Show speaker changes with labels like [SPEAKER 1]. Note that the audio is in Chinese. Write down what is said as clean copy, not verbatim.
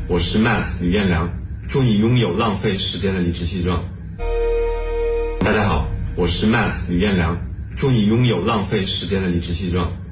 [SPEAKER 1] 我是 Matt 吕彦良，祝你拥有浪费时间的理直气壮。大家好，我是 Matt 吕彦良，祝你拥有浪费时间的理直气壮。